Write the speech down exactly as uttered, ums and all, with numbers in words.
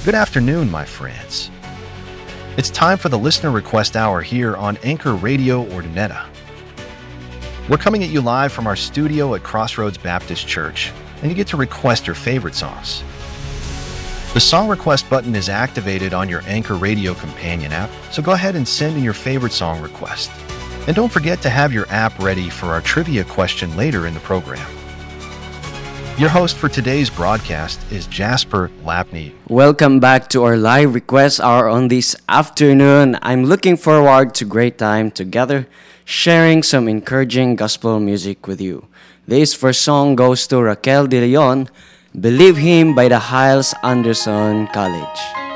Good afternoon, my friends. It's time for the Listener Request Hour here on Anchor Radio Ordineta. We're coming at you live from our studio at Crossroads Baptist Church, and you get to request your favorite songs. The song request button is activated on your Anchor Radio companion app, so go ahead and send in your favorite song request. And don't forget to have your app ready for our trivia question later in the program. Your host for today's broadcast is Jasper Lapney. Welcome back to our live request hour on this afternoon. I'm looking forward to great time together, sharing some encouraging gospel music with you. This first song goes to Raquel De Leon, Believe Him by the Hyles Anderson College.